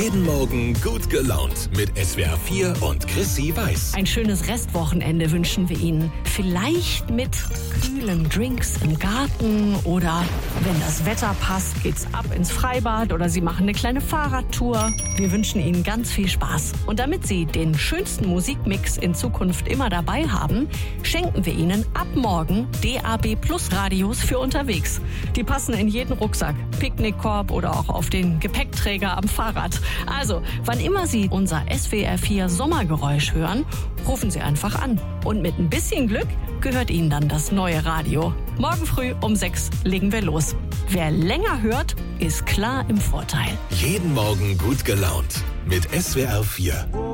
Jeden Morgen gut gelaunt mit SWR 4 und Chrissy Weiß. Ein schönes Restwochenende wünschen wir Ihnen. Vielleicht mit kühlen Drinks im Garten oder, wenn das Wetter passt, geht's ab ins Freibad oder Sie machen eine kleine Fahrradtour. Wir wünschen Ihnen ganz viel Spaß. Und damit Sie den schönsten Musikmix in Zukunft immer dabei haben, schenken wir Ihnen ab morgen DAB Plus Radios für unterwegs. Die passen in jeden Rucksack, Picknickkorb oder auch auf den Gepäckträger am Fahrrad. Also, wann immer Sie unser SWR 4 Sommergeräusch hören, rufen Sie einfach an. Und mit ein bisschen Glück gehört Ihnen dann das neue Radio. Morgen früh um 6 legen wir los. Wer länger hört, ist klar im Vorteil. Jeden Morgen gut gelaunt mit SWR 4.